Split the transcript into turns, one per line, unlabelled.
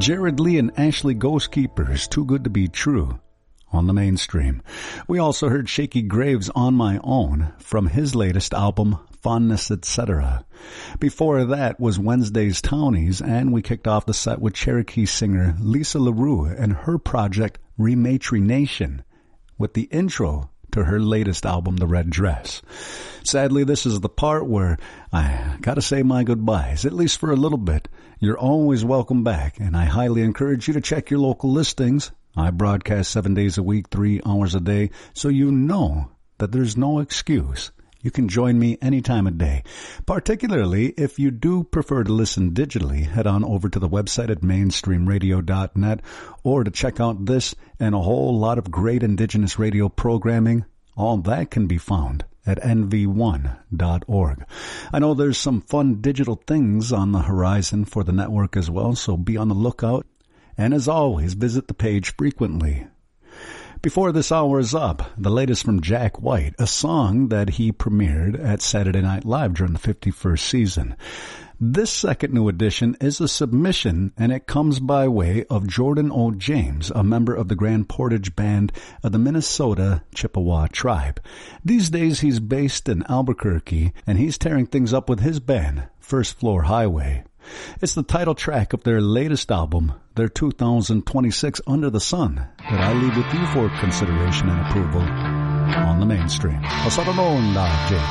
Jared Lee and Ashley Ghostkeepers, Too Good to Be True, on the Mainstream. We also heard Shaky Graves, On My Own, from his latest album, Fondness, Etc. Before that was Wednesday's Townies, and we kicked off the set with Cherokee singer Lisa LaRue and her project Rematrination, with the intro to her latest album, The Red Dress. Sadly, this is the part where I gotta say my goodbyes, at least for a little bit. You're always welcome back, and I highly encourage you to check your local listings. I broadcast 7 days a week, 3 hours a day, so you know that there's no excuse. You can join me any time of day. Particularly if you do prefer to listen digitally, head on over to the website at mainstreamradio.net, or to check out this and a whole lot of great Indigenous radio programming. All that can be found at nv1.org. I know there's some fun digital things on the horizon for the network as well, so be on the lookout. And as always, visit the page frequently. Before this hour is up, the latest from Jack White, a song that he premiered at Saturday Night Live during the 51st season. This second new edition is a submission, and it comes by way of Jordan O. James, a member of the Grand Portage Band of the Minnesota Chippewa tribe. These days he's based in Albuquerque, and he's tearing things up with his band, First Floor Highway. It's the title track of their latest album, their 2026 Under the Sun, that I leave with you for consideration and approval on the Mainstream. Jake.